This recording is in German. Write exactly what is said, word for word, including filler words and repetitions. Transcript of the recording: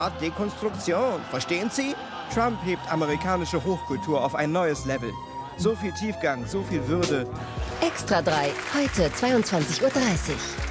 Art Dekonstruktion, verstehen Sie? Trump hebt amerikanische Hochkultur auf ein neues Level. So viel Tiefgang, so viel Würde. Extra drei, heute zweiundzwanzig Uhr dreißig.